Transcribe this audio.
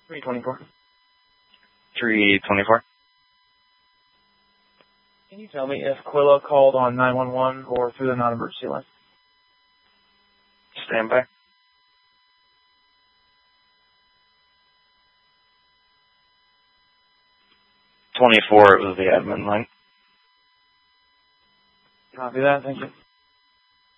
324. 324. Can you tell me if Quilla called on 911 or through the non-emergency line? Stand by. 24, it was the admin line. Copy that, thank you.